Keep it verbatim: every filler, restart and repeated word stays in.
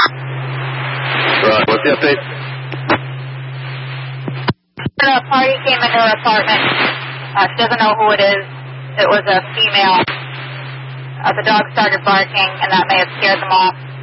Right, what's the update? A party came into her apartment. Uh, she doesn't know who it is. It was a female. Uh, the dog started barking, and that may have scared them off.